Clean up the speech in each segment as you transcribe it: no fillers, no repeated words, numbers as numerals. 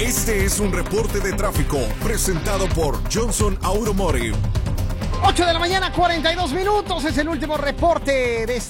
Este es un reporte de tráfico presentado por Johnson Automotive. 8 de la mañana, 42 minutos. Es el último reporte de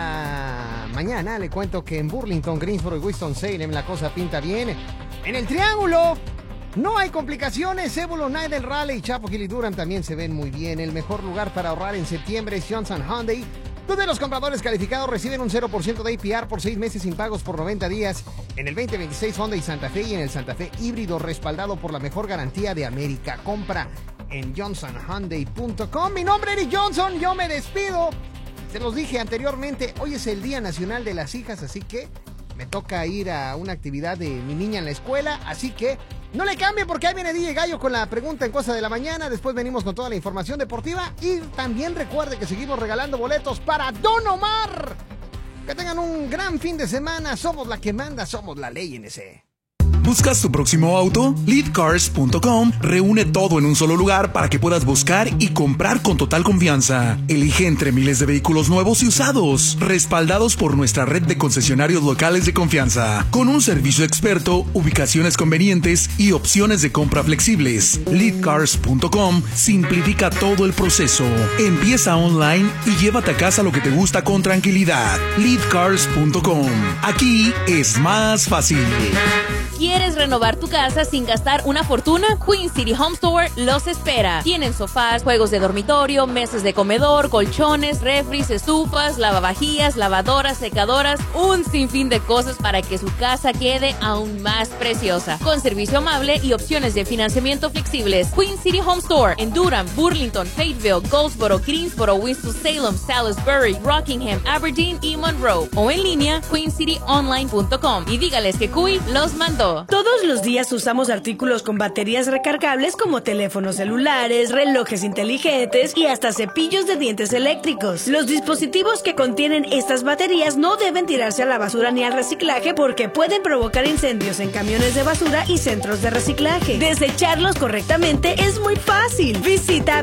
esta mañana. Le cuento que en Burlington, Greensboro y Winston-Salem la cosa pinta bien. En el Triángulo no hay complicaciones. Zebulon, Idle Raleigh, Chapel Hill y Durham también se ven muy bien. El mejor lugar para ahorrar en septiembre es Johnson Hyundai, donde los compradores calificados reciben un 0% de APR por 6 meses sin pagos por 90 días en el 2026 Hyundai Santa Fe y en el Santa Fe híbrido respaldado por la mejor garantía de América. Compra en johnsonhyundai.com. Mi nombre es Eric Johnson, yo me despido. Se los dije anteriormente, hoy es el Día Nacional de las Hijas, así que me toca ir a una actividad de mi niña en la escuela, así que no le cambie porque ahí viene DJ Gallo con la pregunta en Cosa de la Mañana. Después venimos con toda la información deportiva y también recuerde que seguimos regalando boletos para Don Omar. Que tengan un gran fin de semana. Somos la que manda, somos la ley NC. ¿Buscas tu próximo auto? Leadcars.com reúne todo en un solo lugar para que puedas buscar y comprar con total confianza. Elige entre miles de vehículos nuevos y usados, respaldados por nuestra red de concesionarios locales de confianza, con un servicio experto, ubicaciones convenientes y opciones de compra flexibles. Leadcars.com simplifica todo el proceso. Empieza online y llévate a casa lo que te gusta con tranquilidad. Leadcars.com. Aquí es más fácil. ¿Quieres renovar tu casa sin gastar una fortuna? Queen City Home Store los espera. Tienen sofás, juegos de dormitorio, mesas de comedor, colchones, refris, estufas, lavavajillas, lavadoras, secadoras, un sinfín de cosas para que su casa quede aún más preciosa. Con servicio amable y opciones de financiamiento flexibles. Queen City Home Store en Durham, Burlington, Fayetteville, Goldsboro, Greensboro, Winston-Salem, Salisbury, Rockingham, Aberdeen y Monroe. O en línea, queencityonline.com. Y dígales que Cuy los mandó. Todos los días usamos artículos con baterías recargables como teléfonos celulares, relojes inteligentes y hasta cepillos de dientes eléctricos. Los dispositivos que contienen estas baterías no deben tirarse a la basura ni al reciclaje porque pueden provocar incendios en camiones de basura y centros de reciclaje. Desecharlos correctamente es muy fácil. Visita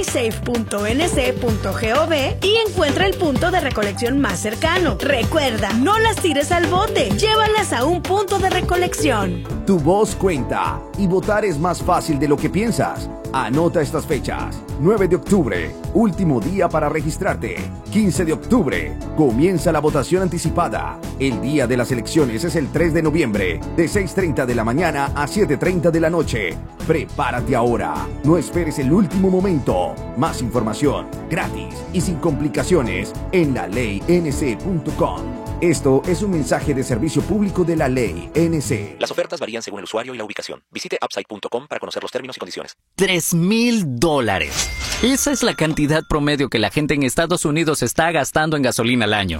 batterysafe.nc.gov y encuentra el punto de recolección más cercano. Recuerda, no las tires al bote, llévalas a un punto de recolección. Tu voz cuenta y votar es más fácil de lo que piensas. Anota estas fechas. 9 de octubre, último día para registrarte. 15 de octubre, comienza la votación anticipada. El día de las elecciones es el 3 de noviembre, de 6:30 de la mañana a 7:30 de la noche. Prepárate ahora. No esperes el último momento. Más información, gratis y sin complicaciones, en laleync.com. Esto es un mensaje de servicio público de la ley NC. Las ofertas varían según el usuario y la ubicación. Visite upside.com para conocer los términos y condiciones. $3,000. Esa es la cantidad promedio que la gente en Estados Unidos está gastando en gasolina al año.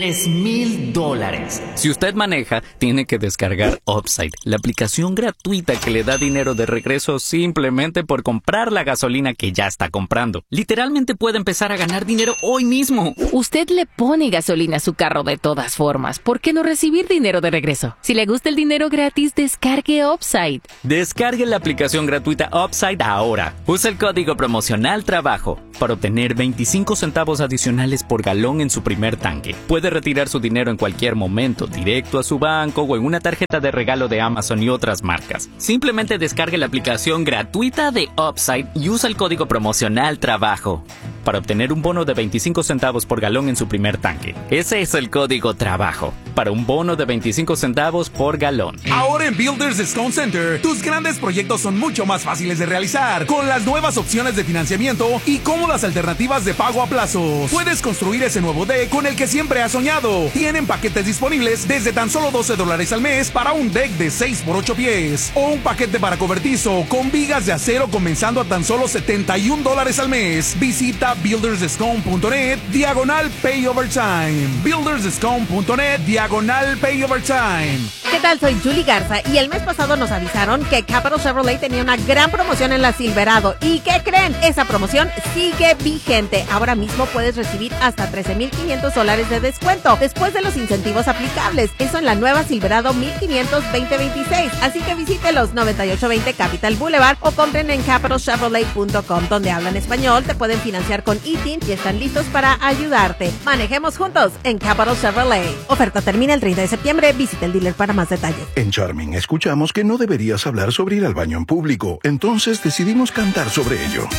$3,000. Si usted maneja, tiene que descargar Upside, la aplicación gratuita que le da dinero de regreso simplemente por comprar la gasolina que ya está comprando. Literalmente puede empezar a ganar dinero hoy mismo. Usted le pone gasolina a su carro de todas formas. ¿Por qué no recibir dinero de regreso? Si le gusta el dinero gratis, descargue Upside. Descargue la aplicación gratuita Upside ahora. Usa el código promocional TRABAJO para obtener 25 centavos adicionales por galón en su primer tanque. Puede retirar su dinero en cualquier momento, directo a su banco o en una tarjeta de regalo de Amazon y otras marcas. Simplemente descargue la aplicación gratuita de Upside y usa el código promocional TRABAJO para obtener un bono de 25 centavos por galón en su primer tanque. Ese es el código TRABAJO para un bono de 25 centavos por galón. Ahora en Builders Discount Center, tus grandes proyectos son mucho más fáciles de realizar con las nuevas opciones de financiamiento y cómodas alternativas de pago a plazos. Puedes construir ese nuevo deck con el que siempre has soñado. Tienen paquetes disponibles desde tan solo $12 al mes para un deck de 6x8 pies o un paquete para cobertizo con vigas de acero comenzando a tan solo $71 al mes. Visita buildersdiscount.net/pay overtime. buildersdiscount.net/pay overtime. ¿Qué tal? Soy Julie Garza y el mes pasado nos avisaron que Capital Chevrolet tenía una gran promoción en la Silverado. ¿Y qué creen? Esa promoción sigue vigente. Ahora mismo puedes recibir hasta $13,500 de descuento después de los incentivos aplicables. Eso en la nueva Silverado 1500 2026. Así que visite los 9820 Capital Boulevard o compren en capitalchevrolet.com, donde hablan español, te pueden financiar con eTint y están listos para ayudarte. Manejemos juntos en Capital Chevrolet. Oferta termina el 30 de septiembre. Visita el dealer para más detalles. En Charming escuchamos que no deberías hablar sobre ir al baño en público, entonces decidimos cantar sobre ello.